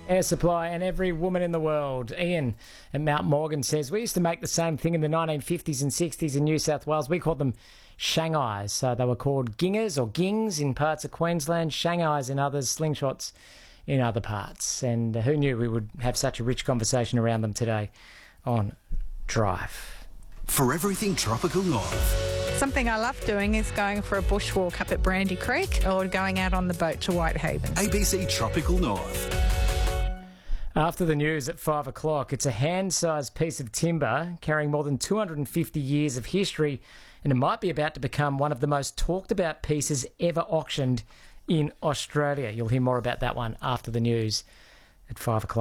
Air Supply and every woman in the world. Ian at Mount Morgan says, we used to make the same thing in the 1950s and 60s in New South Wales. We called them Shanghais. So they were called gingers or gings in parts of Queensland, Shanghais in others, slingshots in other parts. And who knew we would have such a rich conversation around them today on Drive. For everything Tropical North. Something I love doing is going for a bushwalk up at Brandy Creek or going out on the boat to Whitehaven. ABC Tropical North. After the news at 5 o'clock, it's a hand-sized piece of timber carrying more than 250 years of history, and it might be about to become one of the most talked-about pieces ever auctioned in Australia. You'll hear more about that one after the news at 5 o'clock.